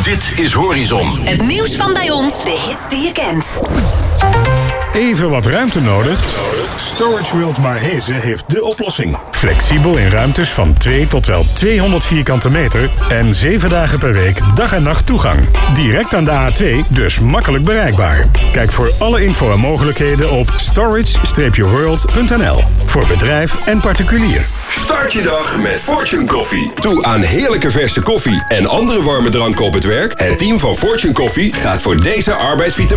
Dit is Horizon. Het nieuws van bij ons, de hits die je kent. Even wat ruimte nodig? Storage World Maarheze heeft de oplossing. Flexibel in ruimtes van 2 tot wel 200 vierkante meter en 7 dagen per week dag en nacht toegang. Direct aan de A2, dus makkelijk bereikbaar. Kijk voor alle info en mogelijkheden op storage-world.nl. Voor bedrijf en particulier. Start je dag met Fortune Koffie. Toe aan heerlijke verse koffie en andere warme dranken op het werk. Het team van Fortune Koffie gaat voor deze arbeidsvitamine